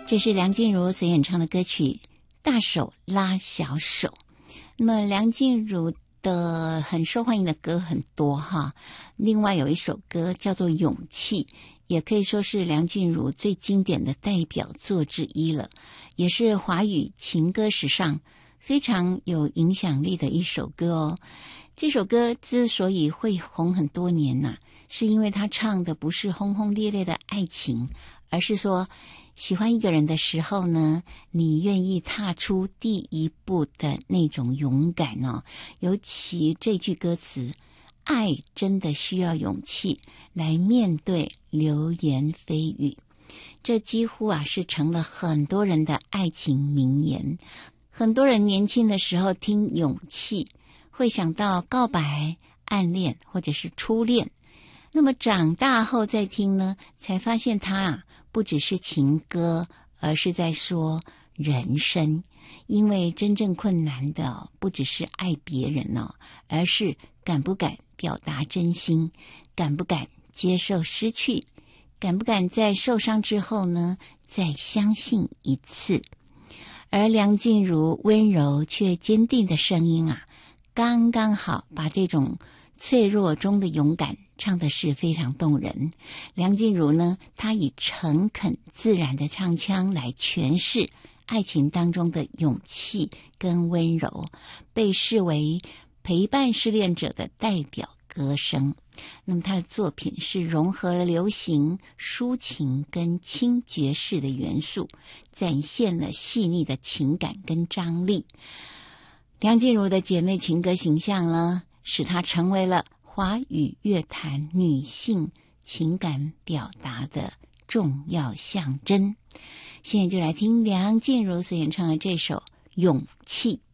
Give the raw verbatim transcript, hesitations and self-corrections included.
这是梁静茹所演唱的歌曲《大手拉小手》。那么梁静茹的很受欢迎的歌很多哈，另外有一首歌叫做《勇气》，也可以说是梁静茹最经典的代表作之一了，也是华语情歌史上非常有影响力的一首歌哦。这首歌之所以会红很多年呐、啊，是因为他唱的不是轰轰烈烈的爱情，而是说喜欢一个人的时候呢，你愿意踏出第一步的那种勇敢哦。尤其这句歌词，爱真的需要勇气来面对流言蜚语，这几乎啊是成了很多人的爱情名言。很多人年轻的时候听勇气，会想到告白、暗恋或者是初恋，那么长大后再听呢，才发现它啊不只是情歌，而是在说人生。因为真正困难的、哦、不只是爱别人哦，而是敢不敢表达真心，敢不敢接受失去，敢不敢在受伤之后呢再相信一次。而梁静茹温柔却坚定的声音啊，刚刚好把这种脆弱中的勇敢唱的是非常动人。梁静茹呢，她以诚恳自然的唱腔来诠释爱情当中的勇气跟温柔，被视为陪伴失恋者的代表歌声。那么她的作品是融合了流行、抒情跟轻爵士的元素，展现了细腻的情感跟张力。梁静茹的姐妹情歌形象呢，使她成为了华语乐坛女性情感表达的重要象征。现在就来听梁静茹所演唱的这首《勇气》。